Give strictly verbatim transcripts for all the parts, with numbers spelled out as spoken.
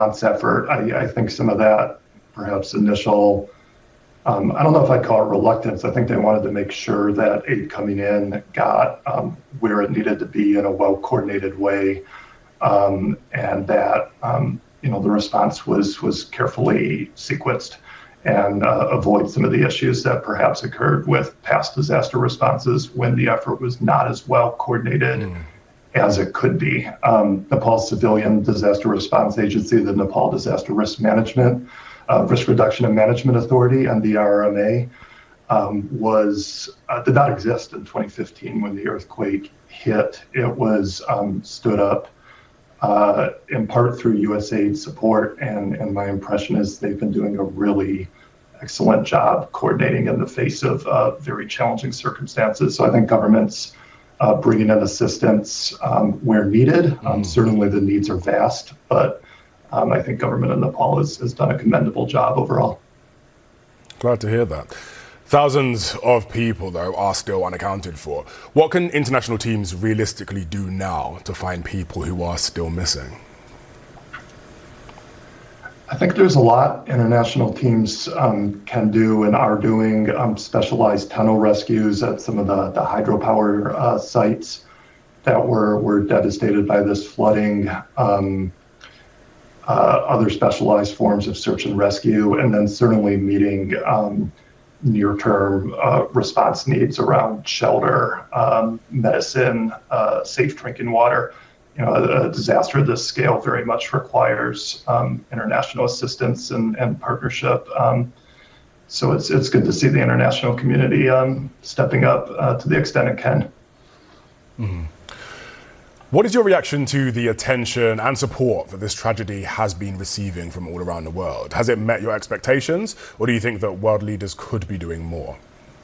effort. I, I think some of that, perhaps initial, um, I don't know if I'd call it reluctance. I think they wanted to make sure that aid coming in got um, where it needed to be in a well-coordinated way, um, and that um, you know the response was was carefully sequenced and uh, avoid some of the issues that perhaps occurred with past disaster responses when the effort was not as well coordinated mm. as it could be. Um, Nepal's Civilian Disaster Response Agency, the Nepal Disaster Risk Management, uh, Risk Reduction and Management Authority, and the R R M A, um, was uh, did not exist in twenty fifteen when the earthquake hit. It was um, stood up Uh, in part through U S A I D support, and, and my impression is they've been doing a really excellent job coordinating in the face of uh, very challenging circumstances. So I think governments uh, bringing in assistance um, where needed. Um, mm. Certainly the needs are vast, but um, I think government in Nepal has, has done a commendable job overall. Glad to hear that. Thousands of people, though, are still unaccounted for. What can international teams realistically do now to find people who are still missing? I think there's a lot international teams um, can do and are doing. Um, specialized tunnel rescues at some of the, the hydropower uh, sites that were, were devastated by this flooding. Um, uh, other specialized forms of search and rescue, and then certainly meeting um, near-term uh, response needs around shelter, um, medicine, uh, safe drinking water. You know, a, a disaster of this scale very much requires um, international assistance and, and partnership. Um, so it's it's good to see the international community um, stepping up uh, to the extent it can. Mm-hmm. What is your reaction to the attention and support that this tragedy has been receiving from all around the world? Has it met your expectations, or do you think that world leaders could be doing more?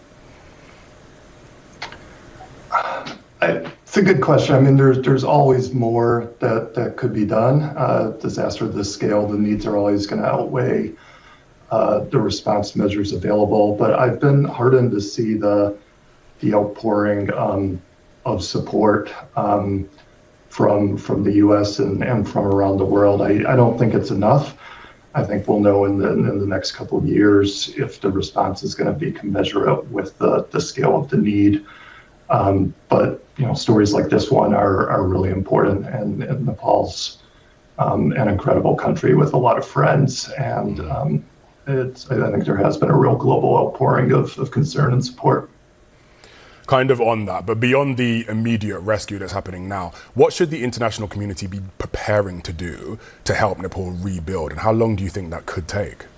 I, it's a good question. I mean, there's there's always more that, that could be done. Uh, disaster of this scale, the needs are always going to outweigh uh, the response measures available. But I've been heartened to see the the outpouring um, of support um, from from the U S and, and from around the world. I, I don't think it's enough. I think we'll know in the in the next couple of years if the response is going to be commensurate with the, the scale of the need. Um, but you know, stories like this one are are really important, and, and Nepal's um, an incredible country with a lot of friends, and um, it's I think there has been a real global outpouring of, of concern and support. Kind of on that, but beyond the immediate rescue that's happening now, what should the international community be preparing to do to help Nepal rebuild, and how long do you think that could take?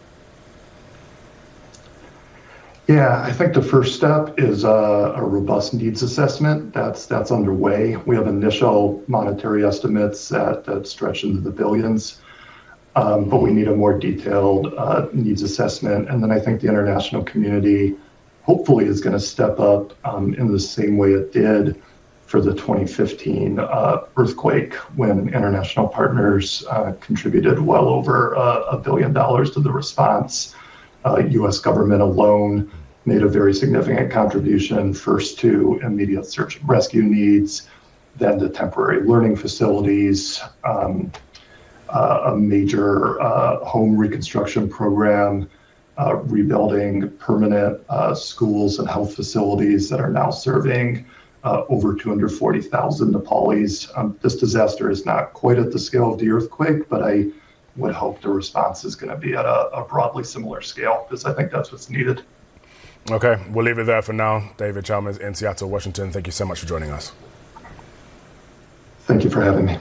Yeah, I think the first step is a, a robust needs assessment. That's that's underway. We have initial monetary estimates that, that stretch into the billions, um, but we need a more detailed uh, needs assessment. And then I think the international community hopefully is going to step up um, in the same way it did for the twenty fifteen uh, earthquake, when international partners uh, contributed well over uh, a billion dollars to the response. Uh, U S government alone made a very significant contribution, first to immediate search and rescue needs, then to temporary learning facilities, um, uh, a major uh, home reconstruction program, uh, rebuilding permanent uh, schools and health facilities that are now serving uh, over two hundred forty thousand Nepalis. Um, this disaster is not quite at the scale of the earthquake, but I would hope the response is going to be at a, a broadly similar scale, because I think that's what's needed. Okay, we'll leave it there for now. David Chalmers in Seattle, Washington, thank you so much for joining us. Thank you for having me.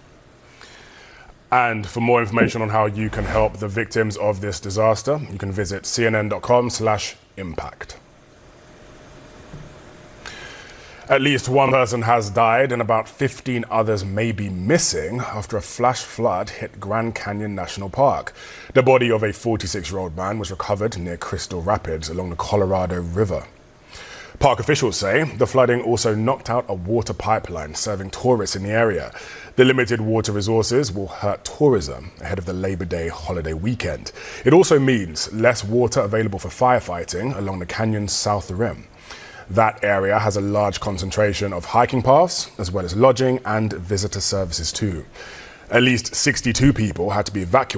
And for more information on how you can help the victims of this disaster, you can visit cnn.com slash impact. At least one person has died and about fifteen others may be missing after a flash flood hit Grand Canyon National Park. The body of a forty-six-year-old man was recovered near Crystal Rapids along the Colorado River. Park officials say the flooding also knocked out a water pipeline serving tourists in the area. The limited water resources will hurt tourism ahead of the Labor Day holiday weekend. It also means less water available for firefighting along the canyon's south rim. That area has a large concentration of hiking paths, as well as lodging and visitor services too. At least sixty-two people had to be evacuated.